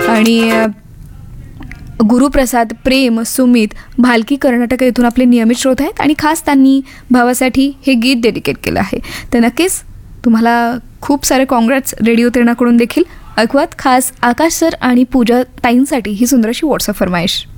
आणि गुरुप्रसाद, प्रेम, सुमित, भालकी कर्नाटक येथून आपले नियमित श्रोते आहेत आणि खास त्यांनी भावासाठी हे गीत डेडिकेट केलं आहे. तर नक्कीच तुम्हाला खूप सारे कॉंग्रॅट्स रेडिओ तेरणाकडून देखील. ऐकूयात खास आकाश सर आणि पूजा ताईंसाठी ही सुंदर अशी व्हॉट्सअप फरमाईश.